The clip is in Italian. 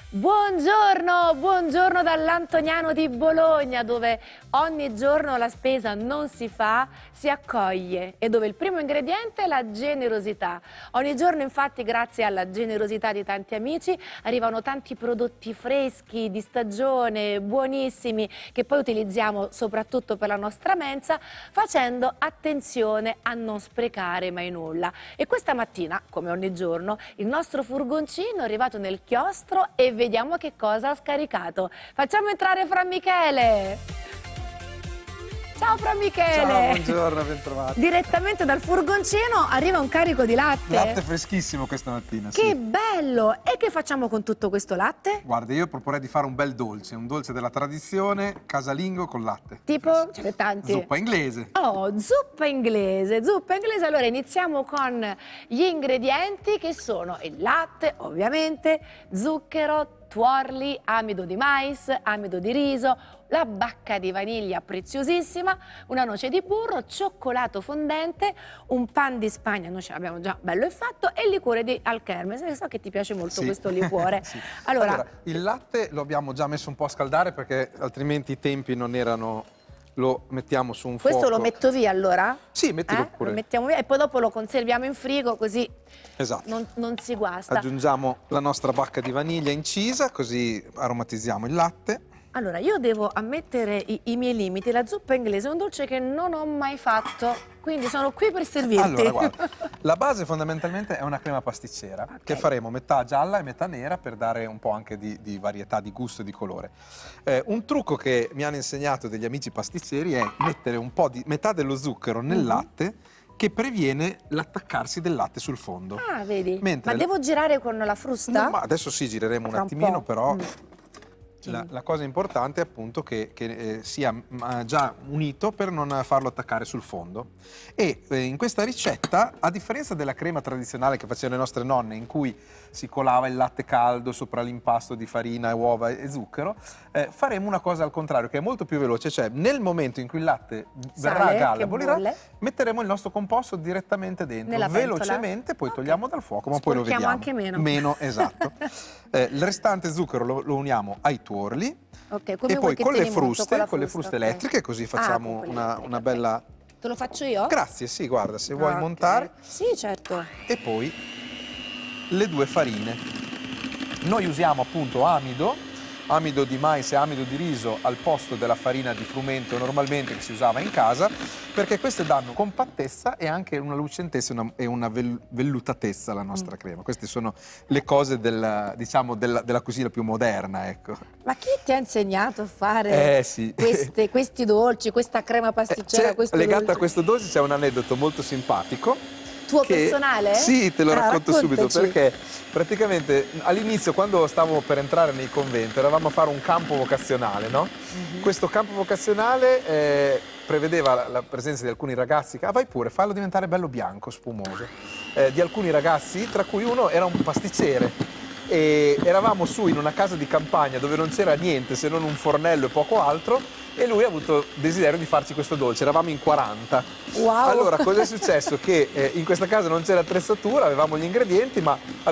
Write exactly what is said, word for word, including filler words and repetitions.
Buongiorno, buongiorno dall'Antoniano di Bologna, dove ogni giorno la spesa non si fa, si accoglie, e dove il primo ingrediente è la generosità. Ogni giorno infatti, grazie alla generosità di tanti amici, arrivano tanti prodotti freschi, di stagione, buonissimi, che poi utilizziamo soprattutto per la nostra mensa, facendo attenzione a non sprecare mai nulla. E questa mattina, come ogni giorno, il nostro furgoncino è arrivato nel chiostro e vediamo che cosa ha scaricato. Facciamo entrare Fra Michele. Ciao Fra Michele. Ciao, buongiorno, ben trovato. Direttamente dal furgoncino arriva un carico di latte. Latte freschissimo questa mattina, Che sì. bello! E che facciamo con tutto questo latte? Guarda, io proporrei di fare un bel dolce, un dolce della tradizione, casalingo con latte. Tipo? Ce ne tanti. Zuppa inglese. Oh, zuppa inglese, zuppa inglese. Allora iniziamo con gli ingredienti, che sono il latte, ovviamente, zucchero, tuorli, amido di mais, amido di riso, la bacca di vaniglia preziosissima, una noce di burro, cioccolato fondente, un pan di Spagna, noi ce l'abbiamo già bello e fatto, e il liquore di Alchermes. So che ti piace molto Sì. questo liquore. Sì. Allora, Allora, il latte lo abbiamo già messo un po' a scaldare perché altrimenti i tempi non erano... Lo mettiamo su un questo fuoco. lo metto via allora? Sì, mettilo Eh? pure. Lo mettiamo via e poi dopo lo conserviamo in frigo, così Esatto. non, non si guasta. Aggiungiamo la nostra bacca di vaniglia incisa, così aromatizziamo il latte. Allora, io devo ammettere i, i miei limiti. La zuppa inglese è un dolce che non ho mai fatto, quindi sono qui per servirti. Allora, guarda, la base fondamentalmente è una crema pasticcera, Okay. che faremo metà gialla e metà nera per dare un po' anche di, di varietà, di gusto e di colore. Eh, un trucco che mi hanno insegnato degli amici pasticceri è mettere un po' di metà dello zucchero nel Mhm. latte, che previene l'attaccarsi del latte sul fondo. Ah, vedi? Mentre- Ma devo girare con la frusta? No, ma adesso sì, gireremo un Tra un attimino, po'. però... Mm. La, la cosa importante è appunto che, che eh, sia mm, già unito per non farlo attaccare sul fondo. E eh, in questa ricetta, a differenza della crema tradizionale che facevano le nostre nonne, in cui si colava il latte caldo sopra l'impasto di farina, uova e zucchero, eh, faremo una cosa al contrario, che è molto più veloce, cioè nel momento in cui il latte verrà Sale, a galla che e bollirà, bolle. metteremo il nostro composto direttamente dentro, Nella pentola? velocemente, poi Ok. togliamo dal fuoco, ma poi lo Sporchiamo vediamo. anche meno. Meno, esatto. Eh, il restante zucchero lo, lo uniamo ai tuorli. Ok, come E vuoi poi che con le tieni molto? fruste, la con le frusta, fruste ok. elettriche, così Ah, facciamo con quelle una, elettriche, una ok. bella... Te lo faccio io? Grazie, sì, guarda, se vuoi Ok. montare. Sì, certo. E poi le due farine. Noi usiamo appunto amido, amido di mais e amido di riso al posto della farina di frumento normalmente che si usava in casa, perché queste danno compattezza e anche una lucentezza e una, e una vel- vellutatezza alla nostra Mm. crema. Queste sono le cose del, diciamo, della, della cucina più moderna, ecco. Ma chi ti ha insegnato a fare Eh sì. queste- questi dolci, questa crema Eh, pasticcera, c'è- questo legato dolce? a questo dolce c'è un aneddoto molto simpatico. Tuo che- personale? Sì, te lo Ah, racconto subito, raccontaci. perché praticamente all'inizio, quando stavamo per entrare nel convento, eravamo a fare un campo vocazionale, no? Mhm. Questo campo vocazionale eh, prevedeva la, la presenza di alcuni ragazzi, che, ah, vai pure, fallo diventare bello bianco, spumoso, eh, di alcuni ragazzi, tra cui uno era un pasticcere. E eravamo su in una casa di campagna dove non c'era niente se non un fornello e poco altro, e lui ha avuto desiderio di farci questo dolce. Eravamo in quaranta. Wow. Allora, cosa è successo? Che eh, in questa casa non c'era attrezzatura, avevamo gli ingredienti, ma